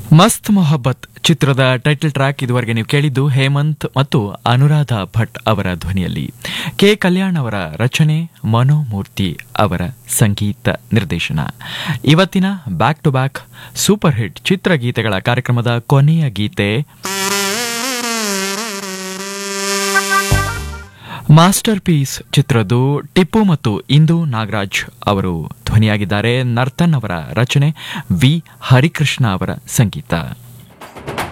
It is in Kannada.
ಮಸ್ತ್ ಮೊಹಬ್ಬತ್ ಚಿತ್ರದ ಟೈಟಲ್ ಟ್ರ್ಯಾಕ್ ಇದುವರೆಗೆ ನೀವು ಕೇಳಿದ್ದು ಹೇಮಂತ್ ಮತ್ತು ಅನುರಾಧ ಭಟ್ ಅವರ ಧ್ವನಿಯಲ್ಲಿ. ಕೆ ಕಲ್ಯಾಣ್ ಅವರ ರಚನೆ, ಮನೋಮೂರ್ತಿ ಅವರ ಸಂಗೀತ ನಿರ್ದೇಶನ. ಇವತ್ತಿನ back to back super hit ಚಿತ್ರಗೀತೆಗಳ ಕಾರ್ಯಕ್ರಮದ ಕೊನೆಯ ಗೀತೆ ಮಾಸ್ಟರ್ ಪೀಸ್ ಚಿತ್ರದ್ದು. ಟಿಪ್ಪು ಮತ್ತು ಇಂದು ನಾಗರಾಜ್ ಅವರು ಧ್ವನಿಯಾಗಿದ್ದಾರೆ. ನರ್ತನ್ ಅವರ ರಚನೆ, ವಿ ಹರಿಕೃಷ್ಣ ಅವರ ಸಂಗೀತ.